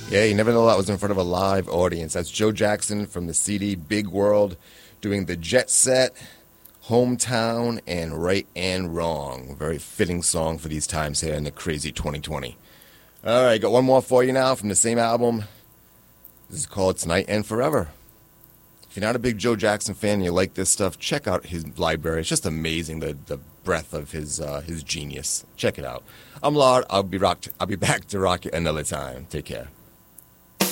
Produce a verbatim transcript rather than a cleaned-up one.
Yeah, you never know that was in front of a live audience. That's Joe Jackson from the C D Big World doing the Jet Set, Hometown, and Right and Wrong. Very fitting song for these times here in the crazy twenty twenty. All right, got one more for you now from the same album. This is called Tonight and Forever. If you're not a big Joe Jackson fan and you like this stuff, check out his library. It's just amazing, the, the breadth of his uh, his genius. Check it out. I'm Lard. I'll be rocked. I'll be back to rock you another time. Take care.